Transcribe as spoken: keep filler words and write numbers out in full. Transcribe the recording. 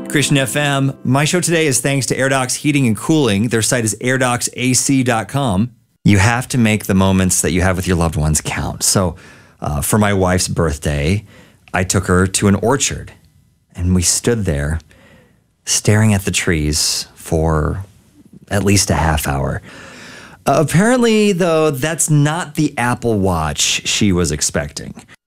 Christian F M. My show today is thanks to AirDocs Heating and Cooling. Their site is air docs a c dot com. You have to make the moments that you have with your loved ones count. So uh, for my wife's birthday, I took her to an orchard, and we stood there staring at the trees for at least a half hour. Uh, apparently, though, that's not the Apple Watch she was expecting.